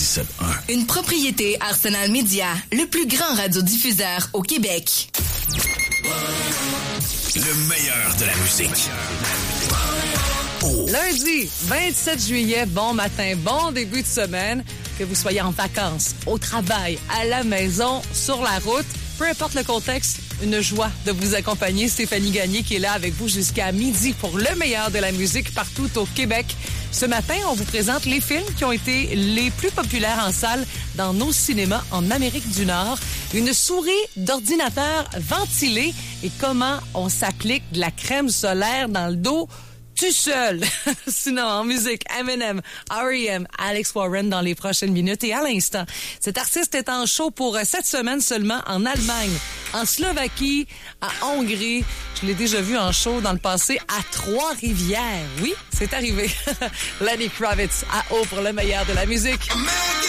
97.1. Une propriété Arsenal Media, le plus grand radiodiffuseur au Québec. Le meilleur de la musique. Lundi, 27 juillet, bon matin, bon début de semaine. Que vous soyez en vacances, au travail, à la maison, sur la route, peu importe le contexte, une joie de vous accompagner. Stéphanie Gagné qui est là avec vous jusqu'à midi pour le meilleur de la musique partout au Québec. Ce matin, on vous présente les films qui ont été les plus populaires en salle dans nos cinémas en Amérique du Nord. Une souris d'ordinateur ventilée et comment on s'applique de la crème solaire dans le dos tout seul. Sinon, en musique, Eminem, R.E.M., Alex Warren dans les prochaines minutes. Et à l'instant, cet artiste est en show pour cette semaine seulement en Allemagne, en Slovaquie, à Hongrie. Je l'ai déjà vu en show dans le passé à Trois-Rivières. Oui, c'est arrivé. Lenny Kravitz à haut pour le meilleur de la musique.